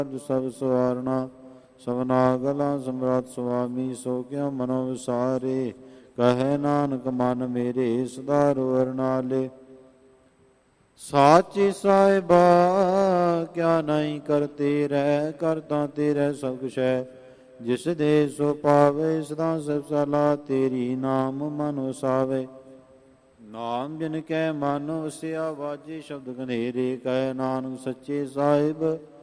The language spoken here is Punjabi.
ਸਭ ਸਵਾਰਨਾ ਸਭਨਾ ਗਲਾ ਸਮਰੱਥ ਸੁਆਮੀ ਸੋ ਕਿਉ ਮਨੋ ਵਿਸਾਰੇ ਕਹੈ ਨਾਨਕ ਮਨ ਮੇਰੇ ਸਦਾ ਰੋਵਰ ਨਾਲੇ। ਸਾਚੇ ਸਾਹਿਬਾ ਕਿਆ ਨਹੀਂ ਕਰਤੇ ਰਹਿ ਕਰਤਾ ਤੇਰੇ ਸਭ ਕੁਛ ਹੈ ਜਿਸ ਦੇ ਸੋ ਪਾਵੇ ਸਦਾ ਸਭ ਸਲਾ ਤੇਰੀ ਨਾਮ ਮਨ ਵਸਾਵੇ। ਨਾਮ ਜਿਨ ਕੈ ਮਨ ਵਸਿਆ ਵਾਜੇ ਸ਼ਬਦ ਘਨੇਰੇ ਕਹੈ ਨਾਨਕ ਸੱਚੇ ਸਾਹਿਬ